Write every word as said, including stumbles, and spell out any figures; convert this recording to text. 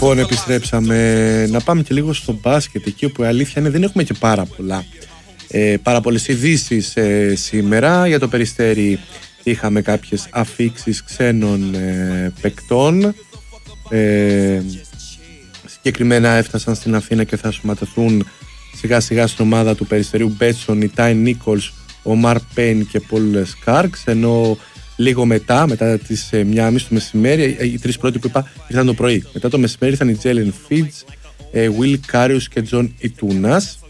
Λοιπόν, επιστρέψαμε να πάμε και λίγο στο μπάσκετ, εκεί όπου η αλήθεια είναι δεν έχουμε και πάρα πολλά. Ε, πάρα πολλές ειδήσεις ε, σήμερα. Για το Περιστέρι είχαμε κάποιες αφίξεις ξένων ε, παικτών. Ε, συγκεκριμένα έφτασαν στην Αθήνα και θα σωματωθούν σιγά σιγά στην ομάδα του Περιστερίου Μπέτσον, η Τάιν Νίκολς, ο Μαρ Πέιν και Πολ Σκάρξ, ενώ λίγο μετά, μετά τις ε, μία μισή το μεσημέρι, οι τρεις πρώτοι που είπα ήρθαν το πρωί. Μετά το μεσημέρι ήρθαν οι Τζέλεν Φίτζ, Will Κάριους και Τζον Ιτούνας.